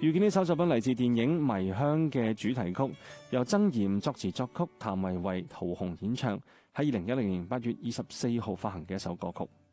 遇見呢首作品嚟自電影《迷香》嘅主題曲，由曾嚴作詞作曲，譚維維、陶虹演唱，喺2010年8月24號發行嘅一首歌曲。